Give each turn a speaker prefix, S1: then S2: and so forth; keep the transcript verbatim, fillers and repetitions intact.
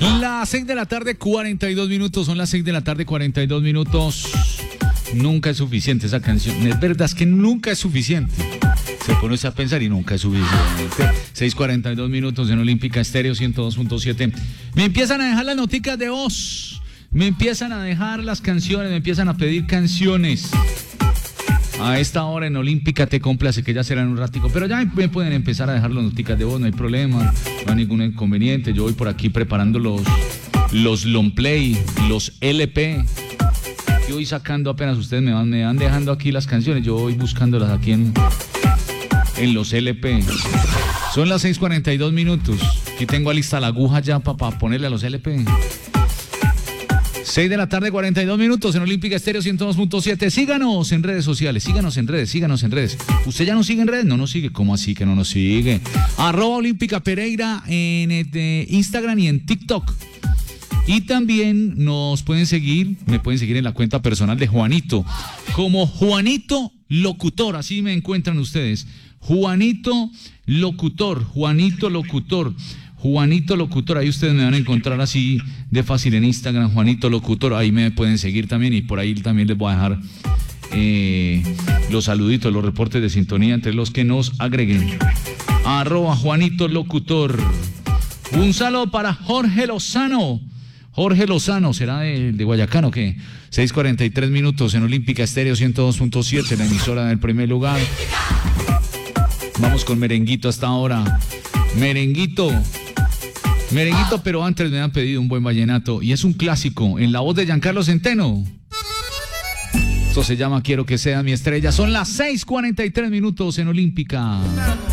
S1: Las seis de la tarde, cuarenta y dos minutos. Son las seis de la tarde, cuarenta y dos minutos. Nunca es suficiente esa canción. Es verdad, es que nunca es suficiente. Se pone a pensar y nunca es suficiente. seis cuarenta y dos minutos en Olímpica Estéreo ciento dos punto siete. Me empiezan a dejar las noticas de voz. Me empiezan a dejar las canciones. Me empiezan a pedir canciones. A esta hora en Olímpica te complace, que ya será en un ratico. Pero ya me pueden empezar a dejar las noticas de voz, no hay problema. No hay ningún inconveniente. Yo voy por aquí preparando los, los long play, los L P. Yo voy sacando apenas, ustedes me van, me van dejando aquí las canciones. Yo voy buscándolas aquí en, en los L P. Son las seis cuarenta y dos minutos. Aquí tengo lista la aguja ya para pa ponerle a los L P. seis de la tarde, cuarenta y dos minutos en Olímpica Estéreo ciento dos punto siete. Síganos en redes sociales, síganos en redes, síganos en redes. ¿Usted ya nos sigue en redes? No nos sigue. ¿Cómo así que no nos sigue? Arroba Olímpica Pereira en eh, Instagram y en TikTok. Y también nos pueden seguir, me pueden seguir en la cuenta personal de Juanito, como Juanito Locutor, así me encuentran ustedes. Juanito Locutor, Juanito Locutor. Juanito Locutor, ahí ustedes me van a encontrar así de fácil en Instagram, Juanito Locutor, ahí me pueden seguir también y por ahí también les voy a dejar eh, los saluditos, los reportes de sintonía entre los que nos agreguen. Arroba Juanito Locutor. Un saludo para Jorge Lozano. Jorge Lozano, ¿será de, de Guayacán o qué? seis cuarenta y tres minutos en Olímpica Estéreo ciento dos punto siete, la emisora del primer lugar. Vamos con merenguito hasta ahora. Merenguito. Merenguito, pero antes me han pedido un buen vallenato y es un clásico en la voz de Giancarlo Centeno. Esto se llama Quiero que sea mi estrella. Son las seis cuarenta y tres minutos en Olímpica.